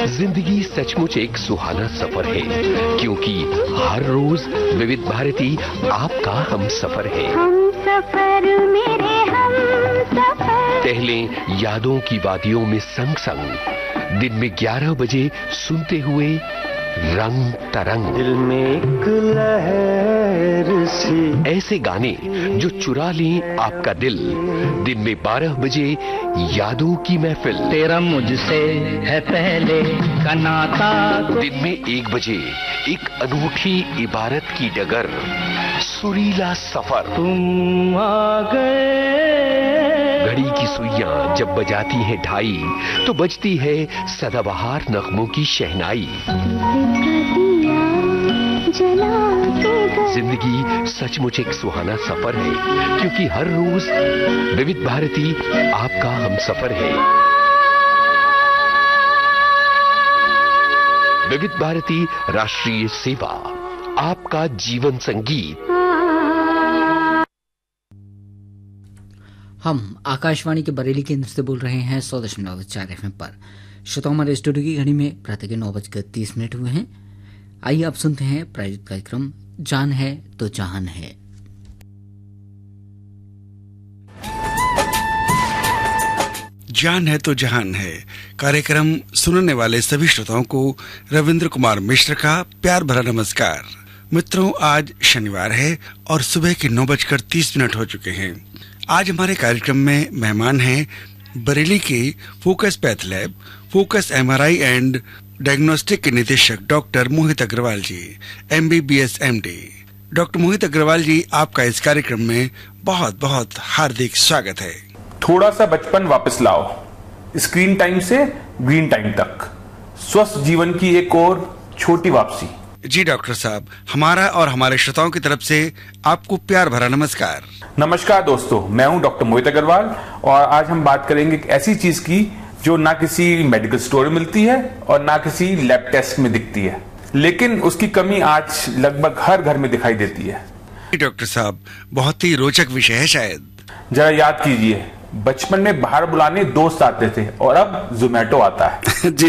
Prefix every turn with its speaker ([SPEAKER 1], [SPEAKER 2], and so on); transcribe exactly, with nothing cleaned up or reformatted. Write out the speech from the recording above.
[SPEAKER 1] जिंदगी सचमुच एक सुहाना सफर है, क्योंकि हर रोज विविध भारती आपका हम सफर है।
[SPEAKER 2] हम सफर मेरे हम सफर।
[SPEAKER 1] टहलें यादों की वादियों में संग संग, दिन में ग्यारह बजे सुनते हुए रंग तरंग।
[SPEAKER 3] दिल में एक लहर सी,
[SPEAKER 1] ऐसे गाने जो चुरा लें आपका दिल, दिन में बारह बजे यादों की महफिल।
[SPEAKER 4] तेरा मुझसे है पहले का नाता,
[SPEAKER 1] दिन में एक बजे एक अनूठी इबारत की डगर, सुरीला सफर।
[SPEAKER 4] तुम आ गए।
[SPEAKER 1] घड़ी की सुइयां जब बजाती है ढाई, तो बजती है सदाबहार नगमों की शहनाई। जिंदगी सचमुच एक सुहाना सफर है, क्योंकि हर रोज विविध भारती आपका हम सफर है। विविध भारती राष्ट्रीय सेवा, आपका जीवन संगीत।
[SPEAKER 5] हम आकाशवाणी के बरेली केंद्र से बोल रहे हैं सौ दशमलव चार एफ एम पर। श्रोताओं, हमारे स्टूडियो की घड़ी में प्रातः के नौ बजकर तीस मिनट हुए हैं। आइए आप सुनते हैं प्रायोजित कार्यक्रम जान है तो जहान है।
[SPEAKER 6] जान है तो जहान है कार्यक्रम सुनने वाले सभी श्रोताओं को रविंद्र कुमार मिश्र का प्यार भरा नमस्कार। मित्रों, आज शनिवार है और सुबह के नौ बजकर तीस मिनट हो चुके हैं। आज हमारे कार्यक्रम में मेहमान हैं बरेली के focus path lab, focus MRI and diagnostic के निदेशक डॉक्टर मोहित अग्रवाल जी, MBBS MD. Doctor Mohit Agarwal जी, आपका इस कार्यक्रम में बहुत बहुत हार्दिक स्वागत है।
[SPEAKER 7] थोड़ा सा बचपन वापस लाओ, स्क्रीन टाइम से ग्रीन टाइम तक, स्वस्थ जीवन की एक और छोटी वापसी।
[SPEAKER 6] जी डॉक्टर साहब, हमारा और हमारे श्रोताओं की तरफ से आपको प्यार भरा नमस्कार।
[SPEAKER 7] नमस्कार दोस्तों, मैं हूं डॉक्टर मोहित अग्रवाल और आज हम बात करेंगे एक ऐसी चीज की जो ना किसी मेडिकल स्टोर में मिलती है और ना किसी लैब टेस्ट में दिखती है, लेकिन उसकी कमी आज लगभग हर घर में दिखाई देती है।
[SPEAKER 6] डॉक्टर साहब, बहुत ही रोचक विषय है शायद।
[SPEAKER 7] जरा याद कीजिए, बचपन में बाहर बुलाने दोस्त आते थे और अब जोमेटो आता है।